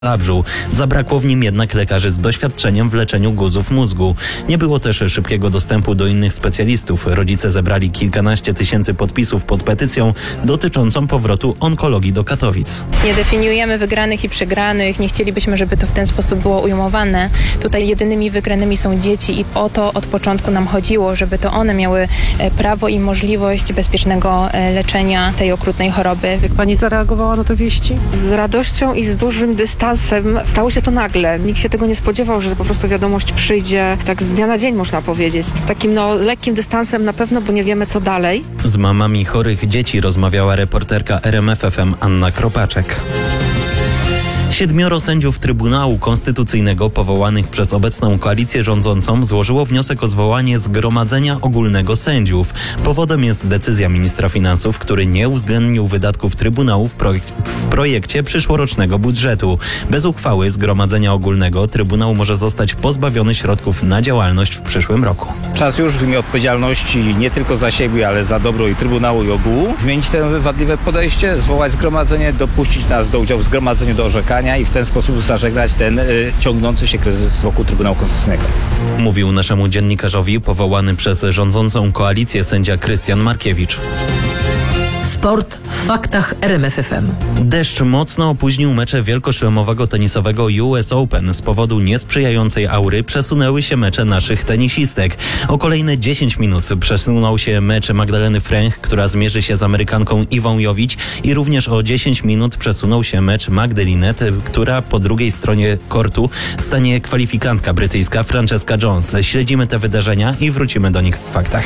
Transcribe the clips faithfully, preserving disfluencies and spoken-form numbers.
Zabrzu. Zabrakło w nim jednak lekarzy z doświadczeniem w leczeniu guzów mózgu. Nie było też szybkiego dostępu do innych specjalistów. Rodzice zebrali kilkanaście tysięcy podpisów pod petycją dotyczącą powrotu onkologii do Katowic. Nie definiujemy wygranych i przegranych. Nie chcielibyśmy, żeby to w ten sposób było ujmowane. Tutaj jedynymi wygranymi są dzieci i o to od początku nam chodziło, żeby to one miały prawo i możliwość bezpiecznego leczenia tej okrutnej choroby. Jak pani zareagowała na te wieści? Z radością i z dużym dystansem. Stało się to nagle. Nikt się tego nie spodziewał, że po prostu wiadomość przyjdzie tak z dnia na dzień, można powiedzieć. Z takim no lekkim dystansem na pewno, bo nie wiemy co dalej. Z mamami chorych dzieci rozmawiała reporterka R M F F M Anna Kropaczek. Siedmioro sędziów Trybunału Konstytucyjnego powołanych przez obecną koalicję rządzącą złożyło wniosek o zwołanie Zgromadzenia Ogólnego Sędziów. Powodem jest decyzja ministra finansów, który nie uwzględnił wydatków Trybunału w, projek- w projekcie przyszłorocznego budżetu. Bez uchwały Zgromadzenia Ogólnego Trybunał może zostać pozbawiony środków na działalność w przyszłym roku. Czas już w imię odpowiedzialności nie tylko za siebie, ale za dobro i Trybunału i ogółu zmienić to wadliwe podejście, zwołać zgromadzenie, dopuścić nas do udziału w zgromadzeniu do orzekania i w ten sposób zażegnać ten y, ciągnący się kryzys wokół Trybunału Konstytucyjnego. Mówił naszemu dziennikarzowi powołany przez rządzącą koalicję sędzia Krystian Markiewicz. Sport w faktach R M F F M. Deszcz mocno opóźnił mecze wielkoszlemowego tenisowego U S Open. Z powodu niesprzyjającej aury przesunęły się mecze naszych tenisistek. O kolejne dziesięć minut przesunął się mecz Magdaleny Fręch, która zmierzy się z Amerykanką Iwą Jowić, i również o dziesięć minut przesunął się mecz Magdy Linette, która po drugiej stronie kortu stanie kwalifikantka brytyjska Francesca Jones. Śledzimy te wydarzenia i wrócimy do nich w faktach.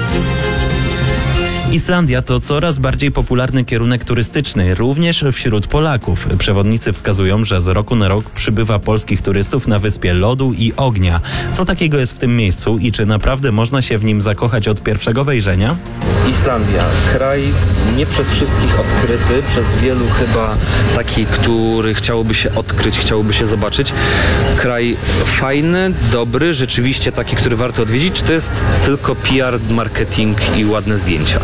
Islandia to coraz bardziej popularny kierunek turystyczny, również wśród Polaków. Przewodnicy wskazują, że z roku na rok przybywa polskich turystów na wyspie lodu i ognia. Co takiego jest w tym miejscu i czy naprawdę można się w nim zakochać od pierwszego wejrzenia? Islandia, kraj nie przez wszystkich odkryty, przez wielu chyba taki, który chciałoby się odkryć, chciałoby się zobaczyć. Kraj fajny, dobry, rzeczywiście taki, który warto odwiedzić, czy to jest tylko P R, marketing i ładne zdjęcia?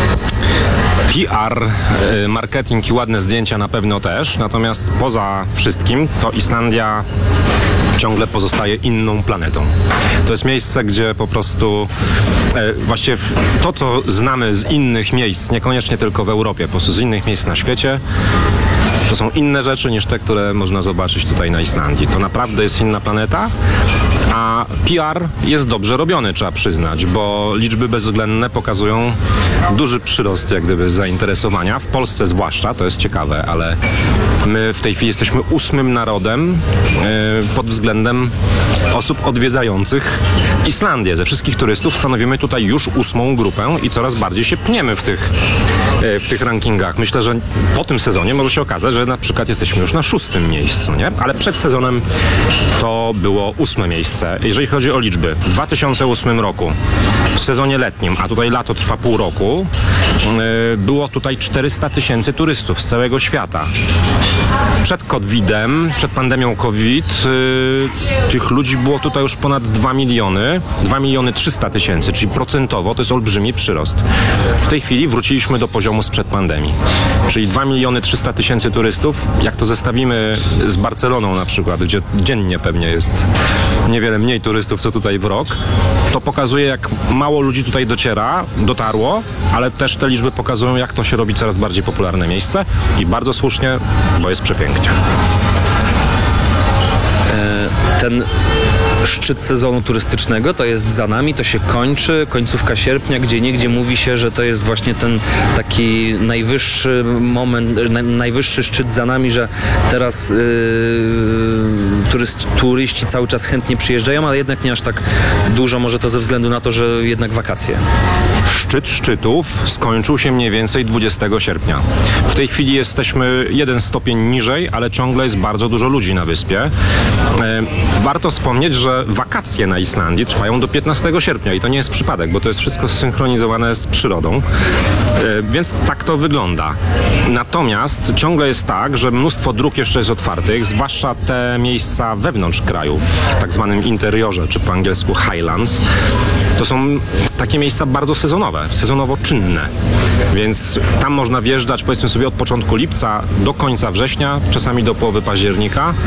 P R, marketing i ładne zdjęcia na pewno też, natomiast poza wszystkim to Islandia ciągle pozostaje inną planetą. To jest miejsce, gdzie po prostu e, właściwie to, co znamy z innych miejsc, niekoniecznie tylko w Europie, po prostu z innych miejsc na świecie, to są inne rzeczy niż te, które można zobaczyć tutaj na Islandii. To naprawdę jest inna planeta, a P R jest dobrze robiony, trzeba przyznać, bo liczby bezwzględne pokazują duży przyrost jak gdyby zainteresowania. W Polsce zwłaszcza, to jest ciekawe, ale my w tej chwili jesteśmy ósmym narodem yy, pod względem osób odwiedzających Islandię. Ze wszystkich turystów stanowimy tutaj już ósmą grupę i coraz bardziej się pniemy w tych, yy, w tych rankingach. Myślę, że po tym sezonie może się okazać, że na przykład jesteśmy już na szóstym miejscu, nie? Ale przed sezonem to było ósme miejsce. Jeżeli chodzi o liczby, w dwa tysiące ósmym roku, w sezonie letnim, a tutaj lato trwa pół roku, yy, było tutaj czterysta tysięcy turystów z całego świata. Przed kowidem, przed pandemią COVID, yy, tych ludzi było tutaj już ponad dwa miliony, dwa miliony trzysta tysięcy, czyli procentowo to jest olbrzymi przyrost. W tej chwili wróciliśmy do poziomu sprzed pandemii, czyli dwa miliony trzysta tysięcy turystów. Jak to zestawimy z Barceloną na przykład, gdzie dziennie pewnie jest niewiele mniej turystów, co tutaj w rok, to pokazuje, jak mało ludzi tutaj dociera, dotarło, ale też te liczby pokazują, jak to się robi coraz bardziej popularne miejsce i bardzo słusznie, bo jest przepięknie. Ten szczyt sezonu turystycznego to jest za nami, to się kończy, końcówka sierpnia, gdzie niegdzie mówi się, że to jest właśnie ten taki najwyższy moment, na, najwyższy szczyt za nami, że teraz yy, turyści, turyści cały czas chętnie przyjeżdżają, ale jednak nie aż tak dużo, może to ze względu na to, że jednak wakacje. Szczyt szczytów skończył się mniej więcej dwudziestego sierpnia. W tej chwili jesteśmy jeden stopień niżej, ale ciągle jest bardzo dużo ludzi na wyspie. Warto wspomnieć, że wakacje na Islandii trwają do piętnastego sierpnia i to nie jest przypadek, bo to jest wszystko zsynchronizowane z przyrodą. Więc tak to wygląda. Natomiast ciągle jest tak, że mnóstwo dróg jeszcze jest otwartych, zwłaszcza te miejsca wewnątrz kraju, w tak zwanym interiorze, czy po angielsku Highlands. To są takie miejsca bardzo sezonowe, sezonowo czynne. Więc tam można wjeżdżać, powiedzmy sobie, od początku lipca do końca września, czasami do połowy października.